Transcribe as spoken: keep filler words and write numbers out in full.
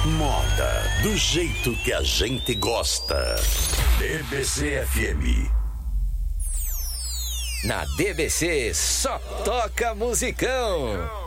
Moda do jeito que a gente gosta. D B C F M. Na D B C só toca musicão.